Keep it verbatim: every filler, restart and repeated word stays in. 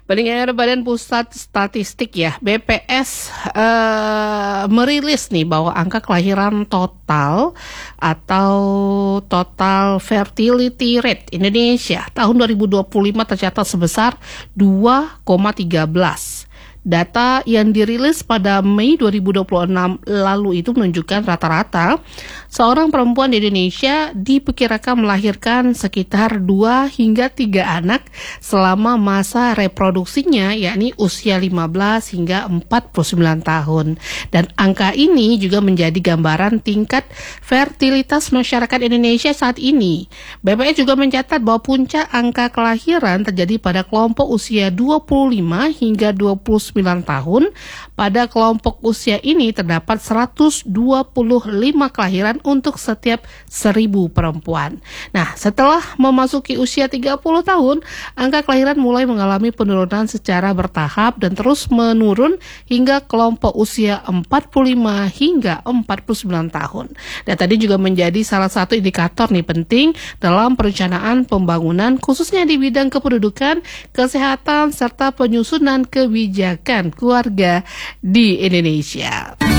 Pendengar Badan Pusat Statistik ya, B P S uh, merilis nih bahwa angka kelahiran total atau total fertility rate Indonesia tahun dua ribu dua puluh lima tercatat sebesar dua koma satu tiga. Data yang dirilis pada Mei dua ribu dua puluh enam lalu itu menunjukkan rata-rata seorang perempuan di Indonesia diperkirakan melahirkan sekitar dua hingga tiga anak selama masa reproduksinya, yakni usia lima belas hingga empat puluh sembilan tahun. Dan angka ini juga menjadi gambaran tingkat fertilitas masyarakat Indonesia saat ini. B P S juga mencatat bahwa puncak angka kelahiran terjadi pada kelompok usia dua puluh lima hingga dua puluh sembilan tahun. Pada kelompok usia ini terdapat seratus dua puluh lima kelahiran untuk setiap seribu perempuan. Nah, setelah memasuki usia tiga puluh tahun, angka kelahiran mulai mengalami penurunan secara bertahap dan terus menurun hingga kelompok usia empat puluh lima hingga empat puluh sembilan tahun. Dan tadi juga menjadi salah satu indikator nih penting dalam perencanaan pembangunan khususnya di bidang kependudukan, kesehatan serta penyusunan kebijakan keluarga di Indonesia.